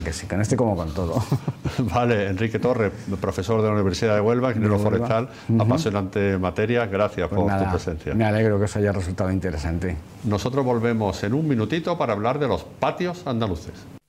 Que sí, con este como con todo. Vale, Enrique Torres, profesor de la Universidad de Huelva, ingeniero forestal, apasionante materia. Gracias por tu presencia. Me alegro que os haya resultado interesante. Nosotros volvemos en un minutito para hablar de los patios andaluces.